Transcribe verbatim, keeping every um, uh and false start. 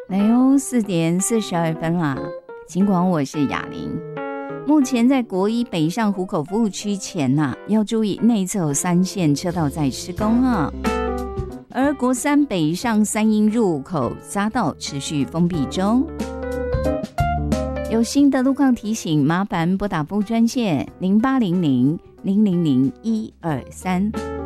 来哦，四点四十二分啦。尽管我是雅玲，目前在国一北上湖口服务区前呐、啊，要注意内侧有三线车道在施工啊。而国三北上三鶯入口匝道持续封闭中。有新的路况提醒，麻烦拨打服务专线零八零零零零零一二三。